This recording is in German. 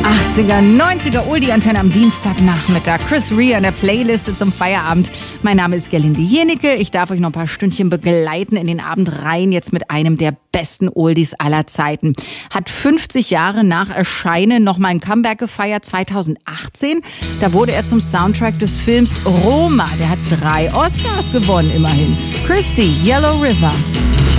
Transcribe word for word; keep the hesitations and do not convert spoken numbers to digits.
achtziger, neunziger Oldie-Antenne am Dienstagnachmittag. Chris Rea in der Playliste zum Feierabend. Mein Name ist Gerlinde Jennecke. Ich darf euch noch ein paar Stündchen begleiten in den Abend rein. Jetzt mit einem der besten Oldies aller Zeiten. Hat fünfzig Jahre nach Erscheinen noch mal ein Comeback gefeiert, zweitausendachtzehn. Da wurde er zum Soundtrack des Films Roma. Der hat drei Oscars gewonnen, immerhin. Christy, Yellow River.